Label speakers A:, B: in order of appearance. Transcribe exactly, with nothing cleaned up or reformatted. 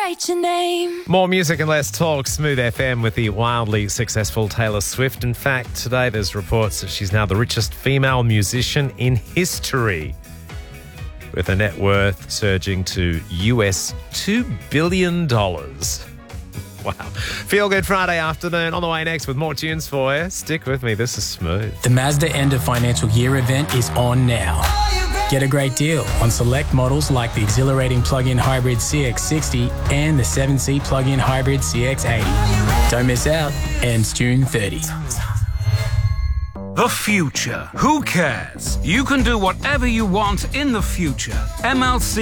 A: write your name.
B: More music and less talk. Smooth F M with the wildly successful Taylor Swift. In fact, today there's reports that she's now the richest female musician in history, with a net worth surging to U S two billion dollars. Wow. Feel Good Friday afternoon. On the way next with more tunes for you. Stick with me. This is Smooth.
C: The Mazda End of Financial Year event is on now. Get a great deal on select models like the exhilarating plug-in hybrid C X sixty and the seven-seat plug-in hybrid C X eighty. Don't miss out. Ends June thirtieth.
D: The future. Who cares? You can do whatever you want in the future. M L C